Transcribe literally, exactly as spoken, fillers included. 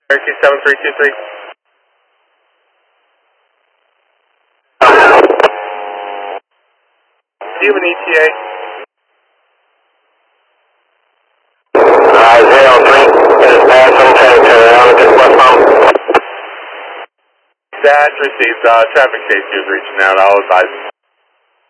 Cherokee seven three two three. Do you have an E T A? Uh, zero three, is bad, I'm trying to turn around at this westbound. Dash received, uh, traffic safety is reaching out, I'll advise.